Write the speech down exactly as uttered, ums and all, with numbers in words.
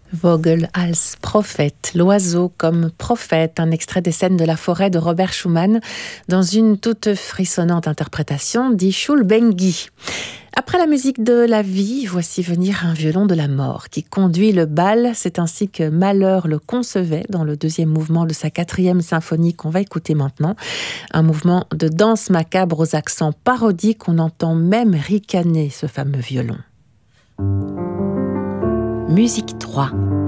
Vogel als Prophète, l'oiseau comme prophète, un extrait des Scènes de la forêt de Robert Schumann, dans une toute frissonnante interprétation d'Ishul Bengi. Après la musique de la vie, voici venir un violon de la mort qui conduit le bal. C'est ainsi que Mahler le concevait dans le deuxième mouvement de sa quatrième symphonie qu'on va écouter maintenant. Un mouvement de danse macabre aux accents parodiques, on entend même ricaner ce fameux violon. Musique trois.